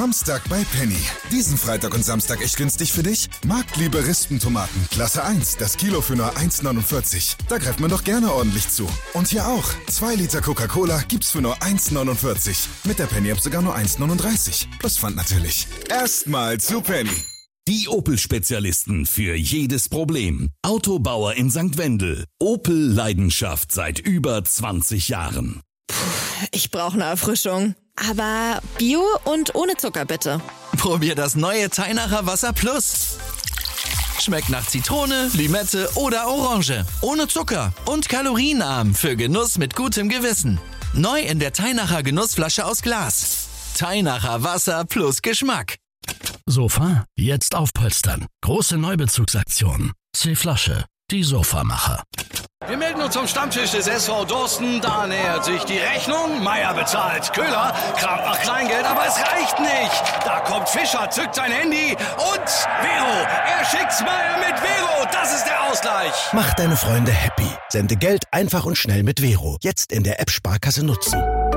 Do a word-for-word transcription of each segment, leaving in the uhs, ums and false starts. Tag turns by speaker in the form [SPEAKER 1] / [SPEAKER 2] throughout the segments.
[SPEAKER 1] Samstag bei Penny. Diesen Freitag und Samstag echt günstig für dich? Marktliebe Rispentomaten, Klasse eins, das Kilo für nur eins neunundvierzig. Da greift man doch gerne ordentlich zu. Und hier auch, zwei Liter Coca-Cola gibt's für nur eins neunundvierzig. Mit der Penny-App sogar nur eins neununddreißig. Plus Pfand natürlich. Erstmal zu Penny.
[SPEAKER 2] Die Opel-Spezialisten für jedes Problem. Autobauer in Sankt Wendel. Opel-Leidenschaft seit über zwanzig Jahren.
[SPEAKER 3] Puh, ich brauche eine Erfrischung. Aber Bio und ohne Zucker bitte.
[SPEAKER 4] Probier das neue Teinacher Wasser Plus. Schmeckt nach Zitrone, Limette oder Orange. Ohne Zucker und kalorienarm für Genuss mit gutem Gewissen. Neu in der Teinacher Genussflasche aus Glas. Teinacher Wasser plus Geschmack.
[SPEAKER 5] Sofa, jetzt aufpolstern. Große Neubezugsaktion. C-Flasche, die Sofamacher.
[SPEAKER 6] Wir melden uns zum Stammtisch des S V Dorsten. Da nähert sich die Rechnung. Meier bezahlt. Köhler kramt nach Kleingeld, aber es reicht nicht. Da kommt Fischer, zückt sein Handy und Vero. Er schickt's Meier mit Vero. Das ist der Ausgleich.
[SPEAKER 7] Mach deine Freunde happy. Sende Geld einfach und schnell mit Vero. Jetzt in der App Sparkasse nutzen.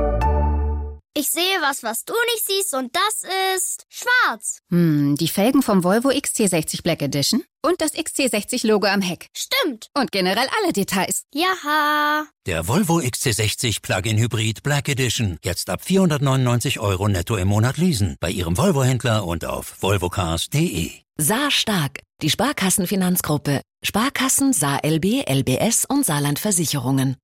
[SPEAKER 8] Ich sehe was, was du nicht siehst, und das ist schwarz.
[SPEAKER 9] Hm, die Felgen vom Volvo X C sechzig Black Edition und das X C sechzig Logo am Heck.
[SPEAKER 8] Stimmt.
[SPEAKER 9] Und generell alle Details.
[SPEAKER 8] Jaha.
[SPEAKER 10] Der Volvo X C sechzig Plug-in Hybrid Black Edition. Jetzt ab vierhundertneunundneunzig Euro netto im Monat leasen. Bei Ihrem Volvo-Händler und auf volvocars punkt de.
[SPEAKER 11] Saar Stark, die Sparkassenfinanzgruppe. Sparkassen, Saar L B, L B S und Saarland Versicherungen.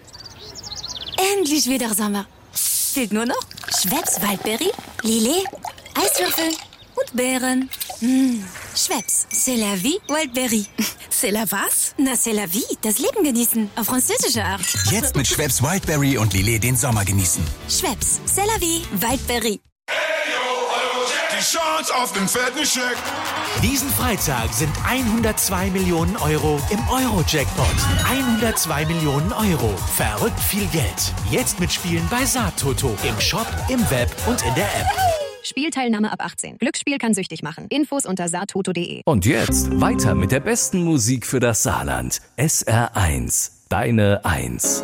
[SPEAKER 12] Endlich wieder Sommer. Fehlt nur noch Schweppes Waldbeere, Lillet, Eiswürfel und Beeren. Mmh. Schweppes, c'est la vie, Waldbeere. C'est la was? Na, c'est la vie, das Leben genießen, auf französische Art.
[SPEAKER 13] Jetzt mit Schweppes Wildberry und Lillet den Sommer genießen.
[SPEAKER 12] Schweppes, c'est la vie, Waldbeere.
[SPEAKER 1] Die Chance auf den fetten Scheck.
[SPEAKER 14] Diesen Freitag sind hundertzwei Millionen Euro im Euro-Jackpot. hundertzwei Millionen Euro. Verrückt viel Geld. Jetzt mitspielen bei Saartoto. Im Shop, im Web und in der App.
[SPEAKER 15] Spielteilnahme ab achtzehn. Glücksspiel kann süchtig machen. Infos unter saartoto punkt de.
[SPEAKER 16] Und jetzt weiter mit der besten Musik für das Saarland. S R eins. Deine Eins.